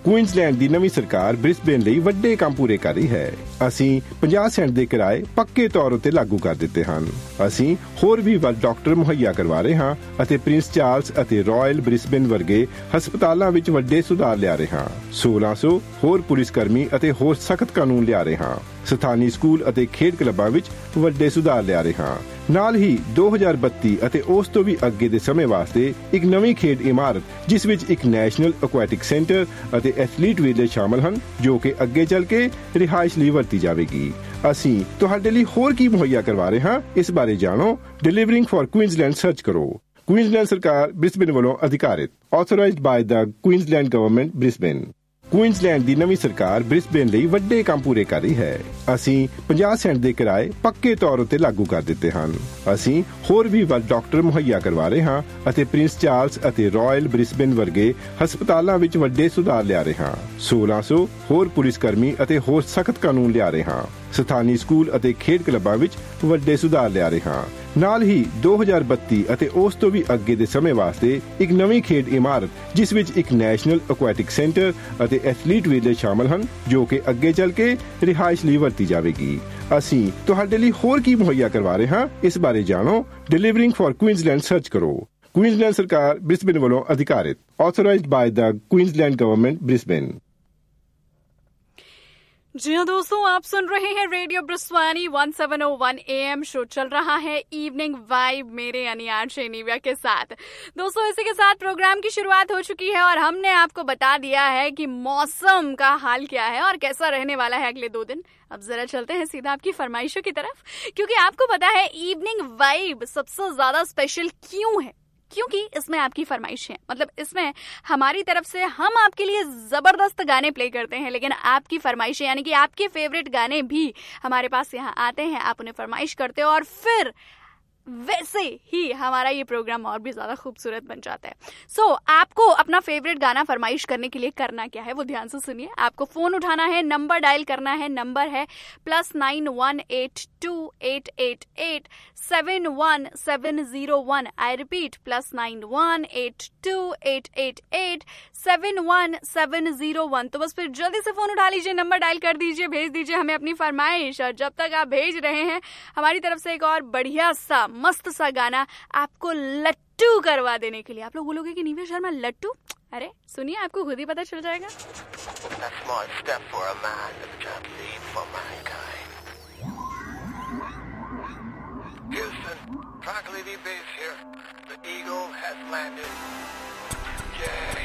Queensland ਦੀ ਨਵੀਂ ਸਰਕਾਰ Brisbane ਲਈ ਵੱਡੇ ਕੰਮ ਪੂਰੇ ਕਰ ਰਹੀ ਹੈ। ਅਸੀਂ 50 ਸੈਂਟ ਦੇ ਕਿਰਾਏ ਪੱਕੇ ਤੌਰ ਉੱਤੇ ਲਾਗੂ ਕਰ ਦਿੱਤੇ ਹਨ। ਅਸੀਂ ਹੋਰ ਵੀ ਵੱਧ ਡਾਕਟਰ ਮੁਹੱਈਆ ਕਰਵਾ ਰਹੇ ਹਾਂ ਅਤੇ ਪ੍ਰਿੰਸ ਚਾਰਲਸ ਅਤੇ ਰਾਇਲ ਬ੍ਰਿਸਬੇਨ ਵਰਗੇ ਹਸਪਤਾਲਾਂ ਵਿੱਚ ਵੱਡੇ ਸੁਧਾਰ ਲਿਆ ਰਹੇ ਹਾਂ। 1600 ਹੋਰ ਪੁਲਿਸ ਕਰਮੀ ਅਤੇ ਹੋਰ ਸਖਤ ਕਾਨੂੰਨ ਲਿਆ ਰਹੇ ਹਾਂ। ਸਥਾਨੀ ਸਕੂਲ ਅਤੇ ਖੇਡ ਕਲੱਬਾਂ ਵਿੱਚ ਵੱਡੇ ਸੁਧਾਰ ਲਿਆ ਰਹੇ ਹਾਂ। ਨਾਲ ਹੀ 2032 ਅਤੇ ਉਸ ਤੋਂ ਵੀ ਅੱਗੇ ਦੇ ਸਮੇਂ ਵਾਸਤੇ ਇੱਕ ਨਵੀਂ ਖੇਡ ਇਮਾਰਤ ਜਿਸ ਵਿੱਚ ਇੱਕ ਨੈਸ਼ਨਲ ਐਕੁਆਟਿਕ ਸੈਂਟਰ ਅਤੇ ਐਥਲੀਟ ਵਿਲੇਜ ਸ਼ਾਮਲ ਹਨ, ਜੋ ਕਿ ਅੱਗੇ ਚੱਲ ਕੇ ਰਿਹਾਇਸ਼ ਲਈ ਵਰਤੀ ਜਾਵੇਗੀ। ਅਸੀਂ ਤੁਹਾਡੇ ਲਈ ਹੋਰ ਕੀ ਮੁਹੱਈਆ ਕਰਵਾ ਰਹੇ ਹਾਂ, ਇਸ ਬਾਰੇ ਜਾਣੋ। ਡਿਲੀਵਰਿੰਗ ਫॉर ਕੁਈਨਜ਼ਲੈਂਡ ਸਰਚ ਕਰੋ। ਕੁਈਨਜ਼ਲੈਂਡ ਸਰਕਾਰ ਬ੍ਰਿਸਬੇਨ ਵੱਲੋਂ ਅਧਿਕਾਰਿਤ, ਆਥੋਰਾਈਜ਼ਡ ਬਾਈ ਦਾ ਕੁਈਨਜ਼ਲੈਂਡ ਗਵਰਨਮੈਂਟ ਬ੍ਰਿਸਬੇਨ। ਕੁਈਨਜ਼ਲੈਂਡ ਦੀ ਨਵੀਂ ਸਰਕਾਰ ਬ੍ਰਿਸਬੇਨ ਲਈ ਵੱਡੇ ਕੰਮ ਪੂਰੇ ਕਰ ਰਹੀ ਹੈ। ਅਸੀਂ 50 ਸੈਂਟ ਦੇ ਕਿਰਾਏ ਪੱਕੇ ਤੌਰ ਉੱਤੇ ਲਾਗੂ ਕਰ ਦਿੱਤੇ ਹਨ। ਅਸੀਂ ਹੋਰ ਵੀ ਵੱਧ ਡਾਕਟਰ ਮੁਹੱਈਆ ਕਰਵਾ ਰਹੇ ਹਾਂ ਅਤੇ ਪ੍ਰਿੰਸ ਚਾਰਲਸ ਅਤੇ ਰਾਇਲ ਬ੍ਰਿਸਬੇਨ ਵਰਗੇ ਹਸਪਤਾਲਾਂ ਵਿੱਚ ਵੱਡੇ ਸੁਧਾਰ ਲਿਆ ਰਹੇ ਹਾਂ। 1600 ਹੋਰ ਪੁਲਿਸ ਕਰਮੀ ਅਤੇ ਹੋਰ ਸਖਤ ਕਾਨੂੰਨ ਲਿਆ ਰਹੇ ਹਾਂ। ਸਥਾਨੀ ਸਕੂਲ ਅਤੇ ਖੇਡ ਕਲੱਬਾਂ ਵਿੱਚ ਵੱਡੇ ਸੁਧਾਰ ਲਿਆ ਰਹੇ ਹਾਂ। ਨਾਲ ਹੀ 2032 ਅਤੇ ਉਸ ਤੋਂ ਵੀ ਅੱਗੇ ਦੇ ਸਮੇਂ ਵਾਸਤੇ ਇੱਕ ਨਵੀਂ ਖੇਡ ਇਮਾਰਤ ਜਿਸ ਵਿੱਚ ਇੱਕ ਨੈਸ਼ਨਲ ਐਕੁਆਟਿਕ ਸੈਂਟਰ ਅਤੇ ਐਥਲੀਟ ਵਿਲੇਜ ਸ਼ਾਮਲ ਹਨ, ਜੋ ਕਿ ਅੱਗੇ ਚੱਲ ਕੇ ਰਿਹਾਇਸ਼ ਲਈ ਵਰਤੀ ਜਾਵੇਗੀ। ਅਸੀਂ ਤੁਹਾਡੇ ਲਈ ਹੋਰ ਕੀ ਮੁਹੱਈਆ ਕਰਵਾ ਰਹੇ ਹਾਂ, ਇਸ ਬਾਰੇ ਜਾਣੋ। ਡਿਲੀਵਰਿੰਗ ਫॉर ਕੁਈਨਜ਼ਲੈਂਡ ਸਰਚ ਕਰੋ। ਕੁਈਨਜ਼ਲੈਂਡ ਸਰਕਾਰ ਬ੍ਰਿਸਬੇਨ ਵੱਲੋਂ ਅਧਿਕਾਰਿਤ, ਆਥੋਰਾਈਜ਼ਡ ਬਾਈ ਦਾ ਕੁਈਨਜ਼ਲੈਂਡ ਗਵਰਨਮੈਂਟ बृस्बेन। जी हाँ दोस्तों, आप सुन रहे हैं रेडियो ब्रिस्वानी 1701 AM। शो चल रहा है इवनिंग वाइब मेरे यानी आरजे निव्या के साथ। दोस्तों, इसी के साथ प्रोग्राम की शुरुआत हो चुकी है और हमने आपको बता दिया है कि मौसम का हाल क्या है और कैसा रहने वाला है अगले 2 दिन। अब जरा चलते हैं सीधा आपकी फरमाइशों की तरफ, क्योंकि आपको पता है इवनिंग वाइब सबसे ज्यादा स्पेशल क्यों है, क्योंकि इसमें आपकी फरमाइश है। मतलब इसमें हमारी तरफ से हम आपके लिए जबरदस्त गाने प्ले करते हैं, लेकिन आपकी फरमाइशें यानी कि आपके फेवरेट गाने भी हमारे पास यहाँ आते हैं। आप उन्हें फरमाइश करते हो और फिर वैसे ही हमारा ये प्रोग्राम और भी ज्यादा खूबसूरत बन जाता है। सो आपको अपना फेवरेट गाना फरमाइश करने के लिए करना क्या है वो ध्यान से सुनिए। आपको फोन उठाना है, नंबर डायल करना है। नंबर है +918288871701। I repeat +918288871701। तो बस फिर जल्दी से फोन उठा लीजिए, नंबर डायल कर दीजिए, भेज दीजिए हमें अपनी फरमाइश। और जब तक आप भेज रहे हैं, हमारी तरफ से एक और बढ़िया सा मस्त सा गाना आपको लट्टू करवा देने के लिए। आप लोग बोलोगे कि निव्या शर्मा लट्टू? अरे सुनिए, आपको खुद ही पता चल जाएगा। Houston, Tranquility Base here. The Eagle has landed. Yeah.